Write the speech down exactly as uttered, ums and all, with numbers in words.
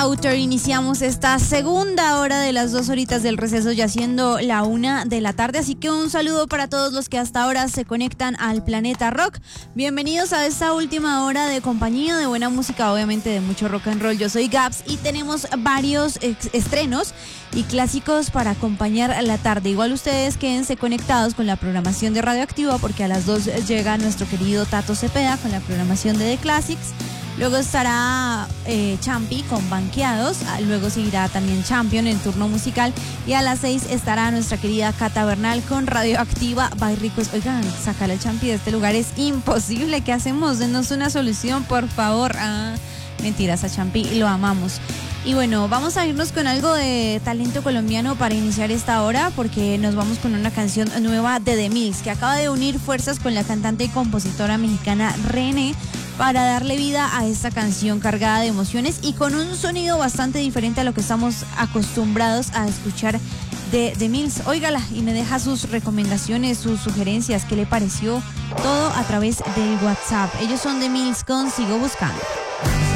Outer iniciamos esta segunda hora de las dos horitas del receso, ya siendo la una de la tarde, así que un saludo para todos los que hasta ahora se conectan al Planeta Rock. Bienvenidos a esta última hora de compañía, de buena música, obviamente de mucho rock and roll. Yo soy Gaps y tenemos varios ex- estrenos y clásicos para acompañar la tarde. Igual ustedes quédense conectados con la programación de Radioactiva, porque a las dos llega nuestro querido Tato Cepeda con la programación de The Classics. Luego estará eh, Champi con Banqueados, luego seguirá también Champion en turno musical y a las seis estará nuestra querida Cata Bernal con Radioactiva by Ricos. Oigan, sacar al Champi de este lugar es imposible. ¿Qué hacemos? Denos una solución, por favor. Ah, mentiras, a Champi lo amamos. Y bueno, vamos a irnos con algo de talento colombiano para iniciar esta hora, porque nos vamos con una canción nueva de The Mills, que acaba de unir fuerzas con la cantante y compositora mexicana René para darle vida a esta canción cargada de emociones y con un sonido bastante diferente a lo que estamos acostumbrados a escuchar de The Mills. Óigala y me deja sus recomendaciones, sus sugerencias, qué le pareció, todo a través del WhatsApp. Ellos son The Mills con Sigo Buscando.